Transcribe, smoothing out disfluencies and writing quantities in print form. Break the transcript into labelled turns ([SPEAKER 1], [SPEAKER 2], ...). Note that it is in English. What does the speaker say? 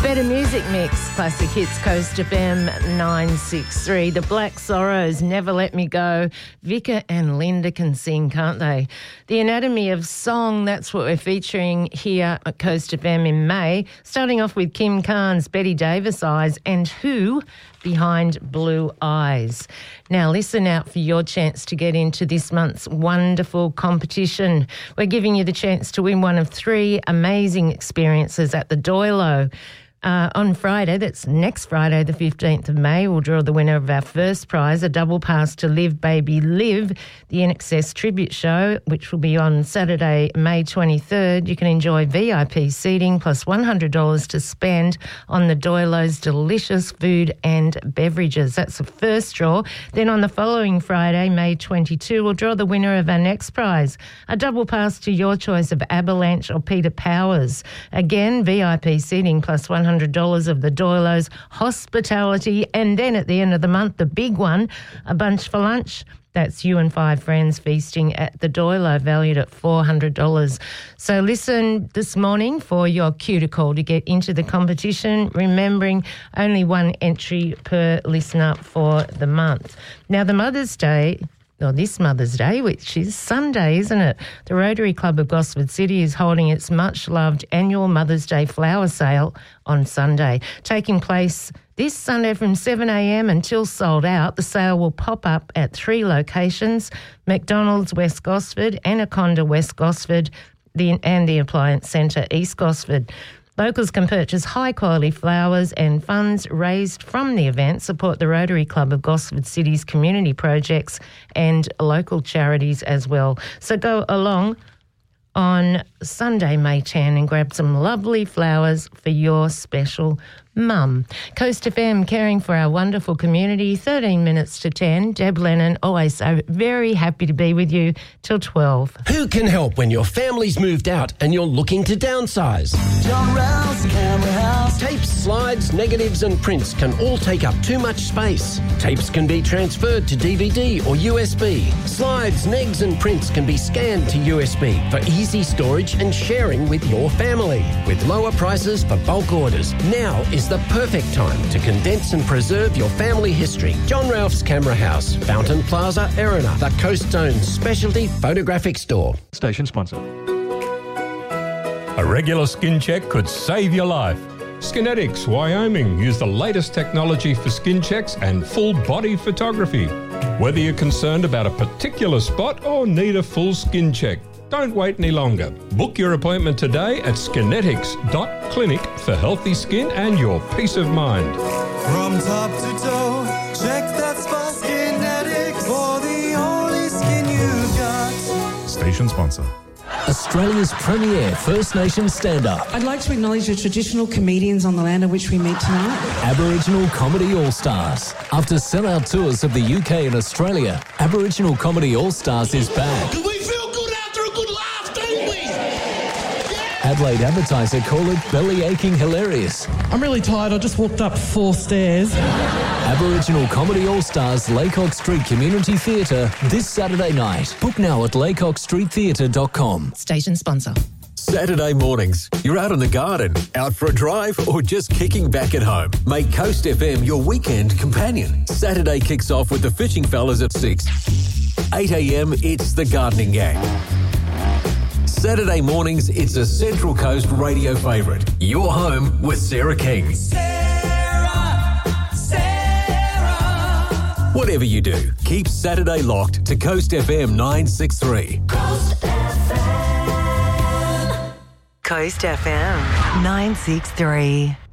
[SPEAKER 1] Better Music Mix, Classic Hits, Coast FM 963. The Black Sorrows, Never Let Me Go. Vika and Linda can sing, can't they? The Anatomy of Song, that's what we're featuring here at Coast FM in May. Starting off with Kim Carnes, Betty Davis Eyes, and Who Behind Blue Eyes. Now listen out for your chance to get into this month's wonderful competition. We're giving you the chance to win one of 3 amazing experiences at the Doilo. On Friday, that's next Friday, the 15th of May, we'll draw the winner of our first prize, a double pass to Live Baby Live, the INXS tribute show, which will be on Saturday, May 23rd. You can enjoy VIP seating plus $100 to spend on the Doilo's delicious food and beverages. That's the first draw. Then on the following Friday, May 22, we'll draw the winner of our next prize, a double pass to your choice of Avalanche or Peter Powers. Again, VIP seating plus $100 of the Doilo's hospitality, and then at the end of the month, the big one, a bunch for lunch. That's you and 5 friends feasting at the Doilo, valued at $400. So listen this morning for your cue to call to get into the competition, remembering only 1 entry per listener for the month. Now, the Mother's Day, or this Mother's Day, which is Sunday, isn't it? The Rotary Club of Gosford City is holding its much-loved annual Mother's Day flower sale on Sunday. Taking place this Sunday from 7 a.m. until sold out. The sale will pop up at 3 locations, McDonald's West Gosford, Anaconda West Gosford, and the Appliance Centre East Gosford. Locals can purchase high-quality flowers, and funds raised from the event support the Rotary Club of Gosford City's community projects and local charities as well. So go along on Sunday, May 10, and grab some lovely flowers for your special mum. Coast FM, caring for our wonderful community, 13 minutes to 10. Deb Lennon, always so very happy to be with you till 12.
[SPEAKER 2] Who can help when your family's moved out and you're looking to downsize?
[SPEAKER 3] John Ralph's Camera House.
[SPEAKER 2] Tapes, slides, negatives and prints can all take up too much space. Tapes can be transferred to DVD or USB. Slides, negs and prints can be scanned to USB for easy storage and sharing with your family. With lower prices for bulk orders, now is the perfect time to condense and preserve your family history. John Ralph's Camera House, Fountain Plaza, Erina, the Coast Zone's specialty photographic store.
[SPEAKER 4] Station sponsor.
[SPEAKER 5] A regular skin check could save your life. Skinetics, Wyoming, use the latest technology for skin checks and full body photography. Whether you're concerned about a particular spot or need a full skin check, don't wait any longer. Book your appointment today at skinetics.clinic for healthy skin and your peace of mind.
[SPEAKER 3] From top to toe, check that spot. Skinetics for the only skin you've got.
[SPEAKER 4] Station sponsor.
[SPEAKER 6] Australia's premier First Nations stand-up.
[SPEAKER 7] I'd like to acknowledge the traditional comedians on the land on which we meet tonight.
[SPEAKER 6] Aboriginal Comedy All-Stars. After sell-out tours of the UK and Australia, Aboriginal Comedy All-Stars is back.
[SPEAKER 8] Do we feel good after a good laugh, don't we? Yeah.
[SPEAKER 6] Adelaide Advertiser call it belly-aching hilarious.
[SPEAKER 7] I'm really tired. I just walked up 4 stairs.
[SPEAKER 6] Aboriginal Comedy All-Stars, Laycock Street Community Theatre, this Saturday night. Book now at laycockstreettheatre.com.
[SPEAKER 7] Station sponsor.
[SPEAKER 9] Saturday mornings, you're out in the garden, out for a drive, or just kicking back at home. Make Coast FM your weekend companion. Saturday kicks off with the Fishing Fellas at 6. 8 a.m, it's the Gardening Gang. Saturday mornings, it's a Central Coast radio favourite. Your home with Sarah King. Whatever you do, keep Saturday locked to Coast FM 963.
[SPEAKER 3] Coast FM.
[SPEAKER 10] Coast FM 963.